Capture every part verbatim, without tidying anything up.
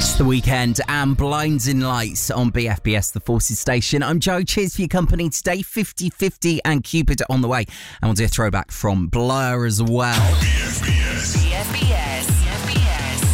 It's the weekend and Blinding Lights on B F B S, the Forces station. I'm Joe. Cheers for your company today. fifty fifty and Cupid on the way. And we'll do a throwback from Blur as well. B F B S. B F B S. B F B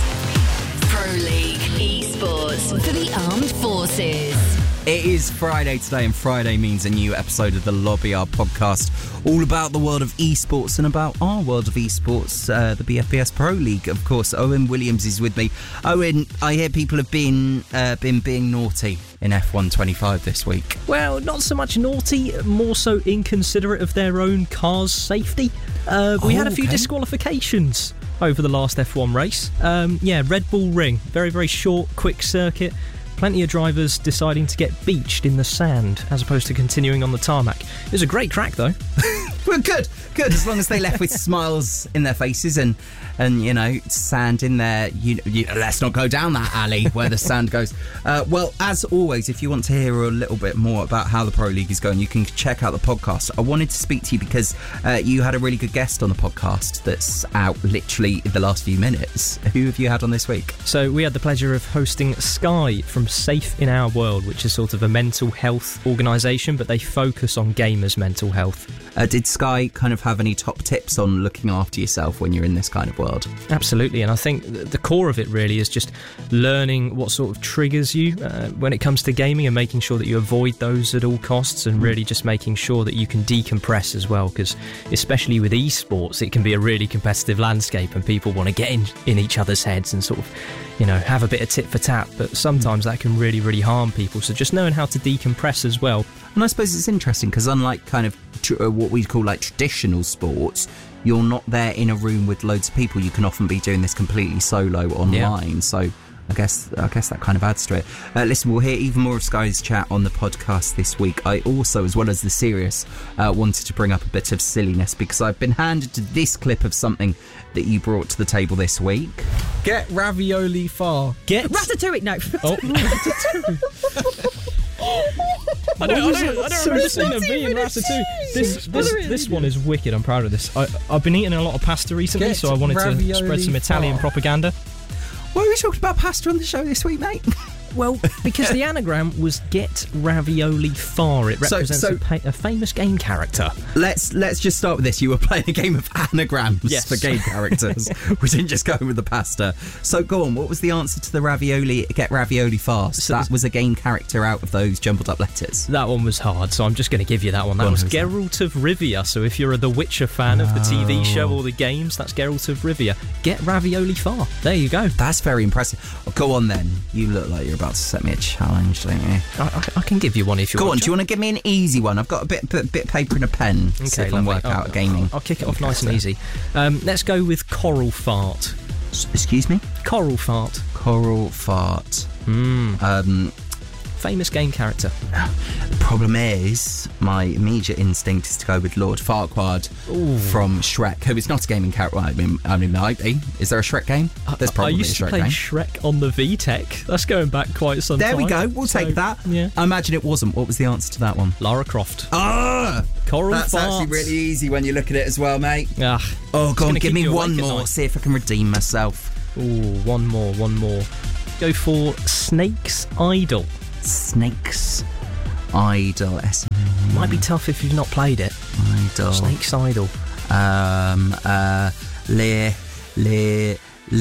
S. Pro League Esports for the Armed Forces. It is Friday today, and Friday means a new episode of the Lobby, our podcast, all about the world of esports and about our world of esports, uh, the B F B S Pro League, of course. Owen Williams is with me. Owen, I hear people have been uh, been being naughty in F one twenty-five this week. Well, not so much naughty, more so inconsiderate of their own car's safety. Uh, we oh, had a few okay. disqualifications over the last F one race. Um, yeah, Red Bull Ring, very, very short, quick circuit. Plenty of drivers deciding to get beached in the sand as opposed to continuing on the tarmac. It was a great track, though. Well, good, good. As long as they left with smiles in their faces and, and you know, sand in there. You, you, let's not go down that alley where the sand goes. Uh, well, as always, if you want to hear a little bit more about how the Pro League is going, you can check out the podcast. I wanted to speak to you because uh, you had a really good guest on the podcast that's out literally in the last few minutes. Who have you had on this week? So we had the pleasure of hosting Sky from Safe in Our World, which is sort of a mental health organisation, but they focus on gamers' mental health. Uh, did Sky kind of have any top tips on looking after yourself when you're in this kind of world? Absolutely, and I think the core of it really is just learning what sort of triggers you uh, when it comes to gaming and making sure that you avoid those at all costs, and really just making sure that you can decompress as well, because especially with esports it can be a really competitive landscape and people want to get in, in each other's heads and sort of, you know, have a bit of tit for tat, but sometimes that can really, really harm people. So just knowing how to decompress as well. And I suppose it's interesting because unlike kind of tr- uh, what we call like traditional sports, you're not there in a room with loads of people. You can often be doing this completely solo online. Yeah. So I guess I guess that kind of adds to it. Uh, listen, we'll hear even more of Sky's chat on the podcast this week. I also, as well as the serious, uh, wanted to bring up a bit of silliness because I've been handed to this clip of something that you brought to the table this week. Get ravioli far. Get Ratatouille, no. Oh, Ratatouille. I don't, I don't, I don't So remember it's seeing not a V in even a Ratatouille. cheese. This, What this, are we this doing? one is wicked. I'm proud of this. I, I've been eating a lot of pasta recently, Get so I wanted to ravioli spread some Italian far. propaganda. Why are we talking about pasta on the show this week, mate? Well, because the anagram was Get Ravioli Far. It So- represents so- a, pa- a famous game character. Let's let's just start with this. You were playing a game of anagrams Yes. for game characters. We didn't just go with the pasta. So go on, what was the answer to the ravioli, Get Ravioli Fast? So that there's- was a game character out of those jumbled up letters. That one was hard, so I'm just going to give you that one. That Go on, was who's that? Geralt of Rivia. So if you're a The Witcher fan of the T V show or the games, that's Geralt of Rivia. Get Ravioli Far. There you go. That's very impressive. Oh, go on then. You look like you're about to set me a challenge, don't you? I, I, I can give you one if you Go want. on, do you want to give me an easy one? I've got a bit bit, bit of paper and a pen to see if I can lovely. work Oh, out gaming. I'll, I'll kick it off nice and easy. Um, let's go with Coral Fart. S- Excuse me? Coral Fart. Coral fart. Mm. Um, Famous game character. the problem is, my immediate instinct is to go with Lord Farquaad from Shrek, who is not a gaming character. Well, I mean, I mean, might be. Is there a Shrek game? There's probably I used a to Shrek play game. Shrek on the V TEC. That's going back quite some There time. we go. We'll So, take that. Yeah. I imagine it wasn't. What was the answer to that one? Lara Croft. Ah, Coral that's Fart. actually really easy when you look at it as well, mate. Ah, Oh, go on, gonna give keep me you one awake at more. night. See if I can redeem myself. ooh, one more, one more. Go for Snake's Idol. Snake's Idol. S M Might be tough if you've not played it. Idol. Snake's Idol. Um. Uh. Le. Le.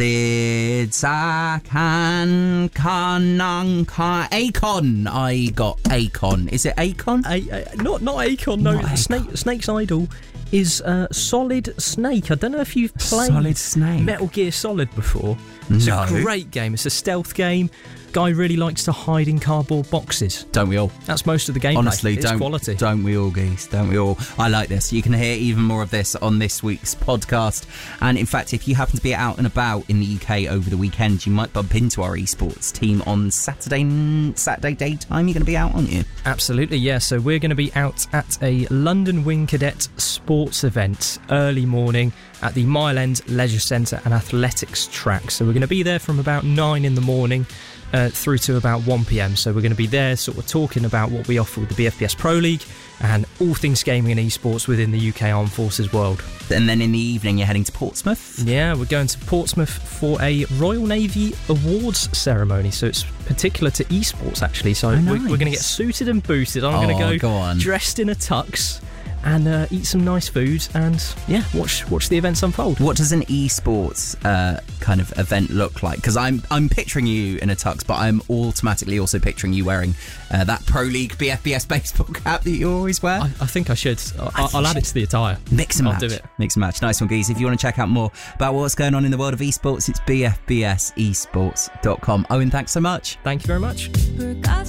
Lidzakan Kananka Acon. I got Acon. Is it Acon? A, a, not not Akon. No, Not Akon. Snake. Snake's Idol is uh, Solid Snake. I don't know if you've played Solid Snake. Metal Gear Solid before. It's No. a great game. It's a stealth game. Guy really likes to hide in cardboard boxes. Don't we all? That's most of the gameplay. Honestly, it's don't quality. don't we all, geese? Don't we all? I like this. You can hear even more of this on this week's podcast. And in fact, if you happen to be out and about in the U K over the weekend, you might bump into our esports team on Saturday Saturday daytime. You're going to be out, aren't you? Absolutely, yeah. So we're going to be out at a London Wing Cadet sports event early morning at the Mile End Leisure Centre and Athletics track. So we're going to be there from about nine in the morning uh, through to about one p.m. So we're going to be there sort of talking about what we offer with the B F B S Pro League, and all things gaming and esports within the U K Armed Forces world. And then in the evening, you're heading to Portsmouth? Yeah, we're going to Portsmouth for a Royal Navy Awards ceremony. So it's particular to esports, actually. So oh, nice. we're, we're going to get suited and booted. I'm oh, going to go, go on. dressed in a tux and uh, eat some nice food and, yeah, watch watch the events unfold. What does an esports uh, kind of event look like? Because I'm I'm picturing you in a tux, but I'm automatically also picturing you wearing uh, that Pro League B F B S baseball cap that you always wear. I, I think I should. I, I I'll add should. it to the attire. Mix and I'll match. do it. Mix and match. Nice one, geez. If you want to check out more about what's going on in the world of esports, it's b f b s esports dot com. Owen, thanks so much. Thank you very much.